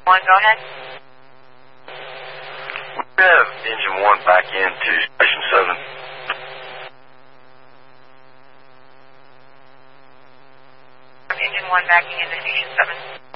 1, go ahead. We have engine 1 back into station 7. Engine 1 backing into station 7.